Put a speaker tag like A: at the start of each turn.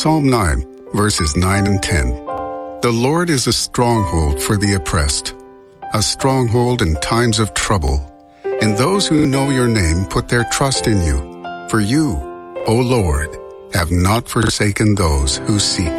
A: Psalm 9, verses 9 and 10. The Lord is a stronghold for the oppressed, a stronghold in times of trouble. And those who know your name put their trust in you. For you, O Lord, have not forsaken those who seek